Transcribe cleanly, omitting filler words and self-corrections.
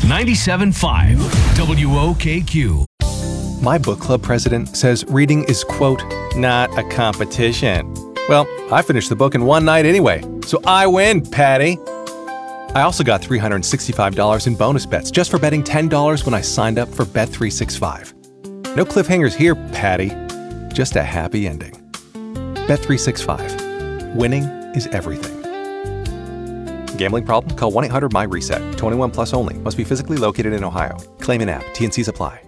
97.5 WOKQ. My book club president says reading is, quote, not a competition. Well, I finished the book in one night anyway, so I win, Patty. I also got $365 in bonus bets just for betting $10 when I signed up for Bet365. No cliffhangers here, Patty. Just a happy ending. Bet365. Winning is everything. Gambling problem? Call 1-800-MY-RESET. 21 plus only. Must be physically located in Ohio. Claim in app. T&Cs apply.